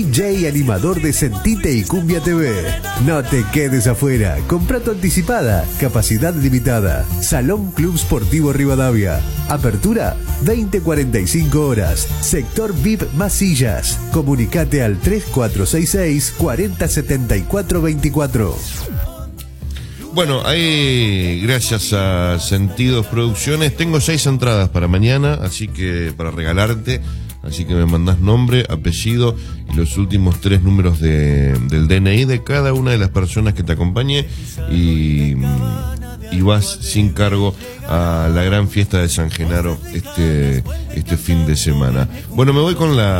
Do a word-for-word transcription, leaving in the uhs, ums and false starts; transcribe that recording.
J y animador de Sentite y Cumbia T V. No te quedes afuera. Compra tu anticipada. Capacidad limitada. Salón Club Sportivo Rivadavia. Apertura veinte cuarenta y cinco horas. Sector V I P más sillas. Comunicate al tres cuatro seis seis, cuarenta setenta y cuatro veinticuatro. Bueno, ahí gracias a Sentidos Producciones tengo seis entradas para mañana, así que para regalarte, así que me mandás nombre, apellido y los últimos tres números de, del D N I de cada una de las personas que te acompañe y, y vas sin cargo a la gran fiesta de San Genaro este, este fin de semana. Bueno, me voy con la